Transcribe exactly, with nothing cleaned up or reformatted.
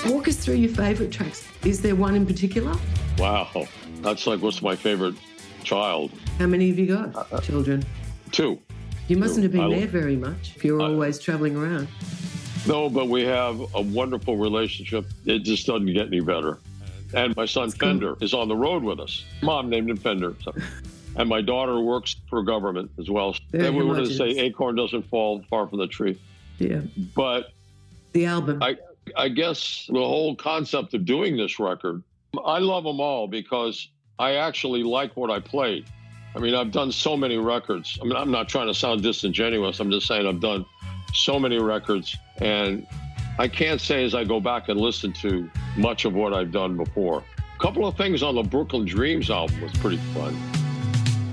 Walk us through your favourite tracks. Is there one in particular? Wow. That's like, what's my favorite child? How many have you got, uh, children? Two. You mustn't two. have been I, there very much if you're I, always travelling around. No, but we have a wonderful relationship. It just doesn't get any better. And my son, That's Fender, cool. is on the road with us. Mom named him Fender. So. And my daughter works for government as well. Very then we were to homogenous. say acorn doesn't fall far from the tree. Yeah. But the album. I, I guess the whole concept of doing this record, I love them all because I actually like what I played. I mean, I've done so many records. I mean, I'm not trying to sound disingenuous. I'm just saying I've done so many records. And I can't say as I go back and listen to much of what I've done before. A couple of things on the Brooklyn Dreams album was pretty fun.